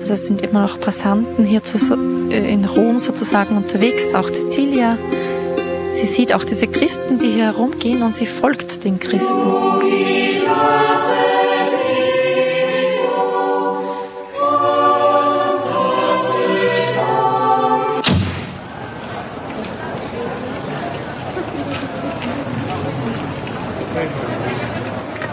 Also es sind immer noch Passanten hier in Rom sozusagen unterwegs, auch Cecilia. Sie sieht auch diese Christen, die hier herumgehen, und sie folgt den Christen.